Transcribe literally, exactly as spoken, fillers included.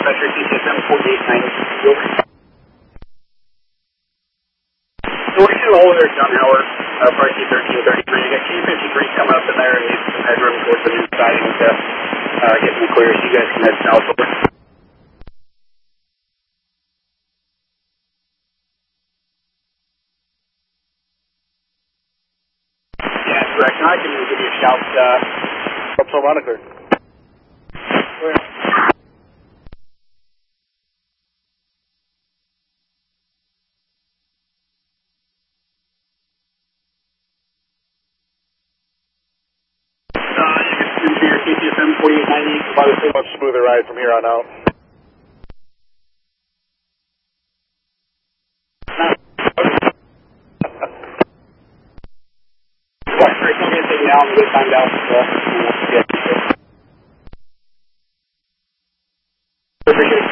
pressure, T C S M forty-eight ninety. So we're getting a little there, John Howard, uh, Parky thirteen thirty-three. You got Q fifty-three coming up in there and needs some headroom towards the new siding to uh, get some clear so you guys can head south over. Yeah, correct. And I can give you a shout. Uh, Up to moniker. into your T C S M forty-eight ninety. Much smoother ride from here on out. What, Chris, I'm going to take you out and get timed out. So, yeah. Appreciate it.